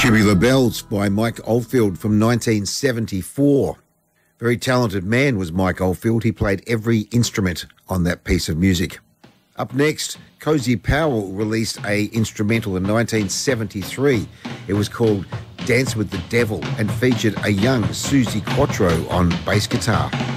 Tubular Bells by Mike Oldfield from 1974. Very talented man was Mike Oldfield. He played every instrument on that piece of music. Up next, Cozy Powell released a instrumental in 1973. It was called Dance with the Devil and featured a young Suzi Quatro on bass guitar.